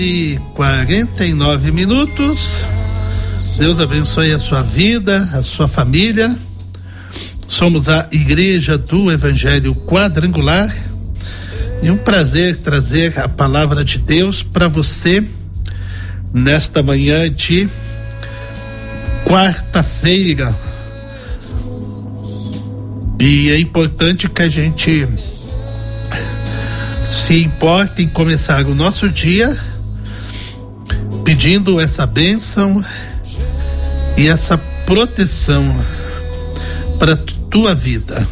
E 49 minutos. Deus abençoe a sua vida, a sua família. Somos a Igreja do Evangelho Quadrangular e um prazer trazer a palavra de Deus para você nesta manhã de quarta-feira. E é importante que a gente se importe em começar o nosso dia pedindo essa bênção e essa proteção para tua vida.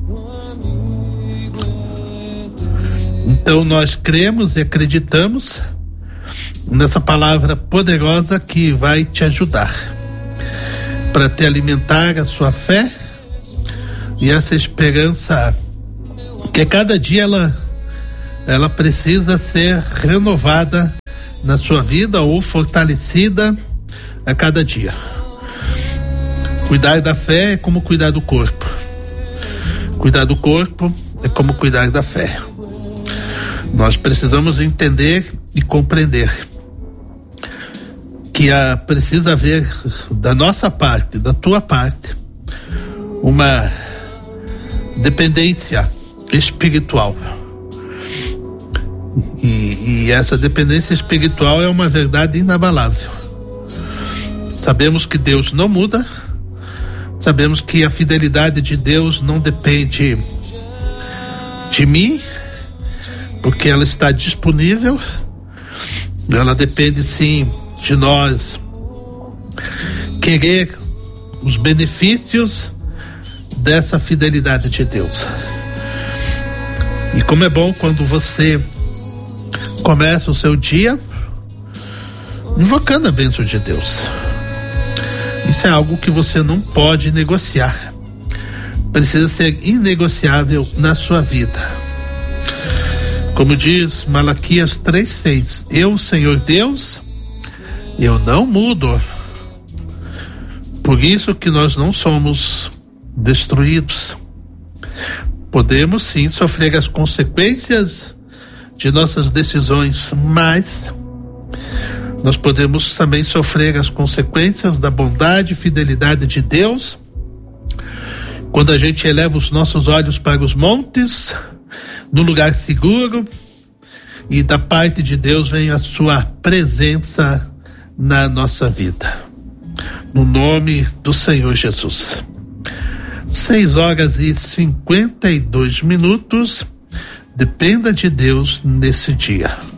Então nós cremos e acreditamos nessa palavra poderosa que vai te ajudar para te alimentar a sua fé e essa esperança que cada dia ela precisa ser renovada na sua vida ou fortalecida a cada dia. Cuidar da fé é como cuidar do corpo. Cuidar do corpo é como cuidar da fé. Nós precisamos entender e compreender que precisa haver da nossa parte, da tua parte, uma dependência espiritual. E essa dependência espiritual é uma verdade inabalável. Sabemos que Deus não muda, sabemos que a fidelidade de Deus não depende de mim, porque ela está disponível, ela depende sim de nós querer os benefícios dessa fidelidade de Deus. E como é bom quando você começa o seu dia invocando a bênção de Deus. Isso é algo que você não pode negociar. Precisa ser inegociável na sua vida. Como diz Malaquias 3:6, eu, Senhor Deus, eu não mudo. Por isso que nós não somos destruídos. Podemos sim sofrer as consequências de nossas decisões, mas nós podemos também sofrer as consequências da bondade e fidelidade de Deus quando a gente eleva os nossos olhos para os montes, no lugar seguro, e da parte de Deus vem a sua presença na nossa vida. No nome do Senhor Jesus. 6:52. Dependa de Deus nesse dia.